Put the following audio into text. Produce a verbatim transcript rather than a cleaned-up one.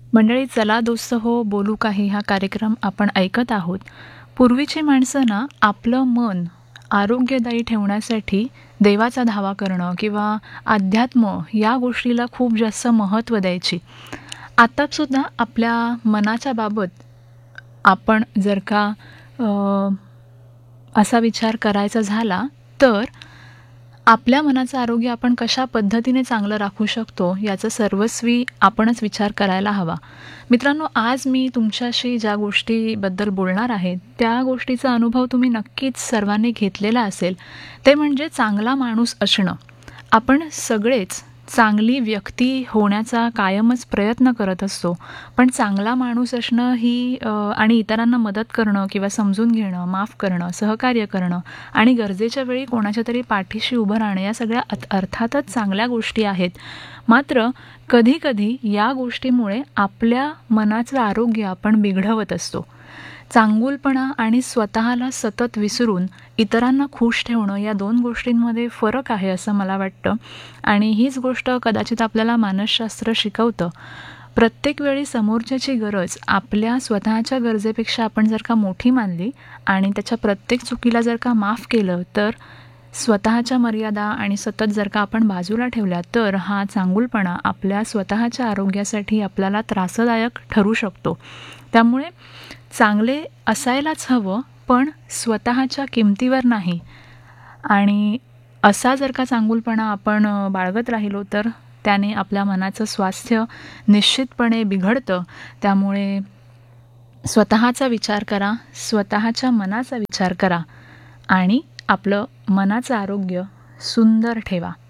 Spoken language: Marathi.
मंडळी, चला दोस्त हो बोलू काही हा कार्यक्रम आपण ऐकत आहोत. पूर्वीची माणसं ना आपलं मन आरोग्यदायी ठेवण्यासाठी देवाचा धावा करणं किंवा अध्यात्म या गोष्टीला खूप जास्त महत्त्व द्यायची. आतासुद्धा आपल्या मनाच्या बाबत आपण जर का अ, असा विचार करायचा झाला तर आपल्या मनाचं आरोग्य आपण कशा पद्धतीने चांगलं राखू शकतो याचा सर्वस्वी आपणच विचार करायला हवा. मित्रांनो, आज मी तुमच्याशी ज्या गोष्टीबद्दल बोलणार आहे त्या गोष्टीचा अनुभव तुम्ही नक्कीच सर्वांनी घेतलेला असेल. ते म्हणजे चांगला माणूस असणं. आपण सगळेच चांगली व्यक्ती होण्याचा कायमच प्रयत्न करत असतो, पण चांगला माणूस असणं ही अ, आणि इतरांना मदत करणं किंवा समजून घेणं, माफ करणं, सहकार्य करणं आणि गरजेच्या वेळी कोणाच्या तरी पाठीशी उभं राहणं या सगळ्या अत अर्थातच चांगल्या गोष्टी आहेत. मात्र कधीकधी या गोष्टीमुळे आपल्या मनाचं आरोग्य आपण बिघडवत असतो. चांगुलपणा आणि स्वतःला सतत विसरून इतरांना खुश ठेवणं या दोन गोष्टींमध्ये फरक आहे असं मला वाटतं. आणि हीच गोष्ट कदाचित आपल्याला मानसशास्त्र शिकवतं. प्रत्येक वेळी समोरच्याची गरज आपल्या स्वतःच्या गरजेपेक्षा आपण जर का मोठी मानली आणि त्याच्या प्रत्येक चुकीला जर का माफ केलं, तर स्वतःच्या मर्यादा आणि सतत जर का आपण बाजूला ठेवल्या तर हा चांगुलपणा आपल्या स्वतःच्या आरोग्यासाठी आपल्याला त्रासदायक ठरू शकतो. त्यामुळे चांगले असायलाच हवं, पण स्वतःच्या किमतीवर नाही. आणि असा जर का चांगुलपणा आपण अ, बाळगत राहिलो तर त्याने आपल्या मनाचं स्वास्थ्य निश्चितपणे बिघडतं. त्यामुळे स्वतःचा विचार करा, स्वतःच्या मनाचा विचार करा आणि आपलं मनाचं आरोग्य सुंदर ठेवा.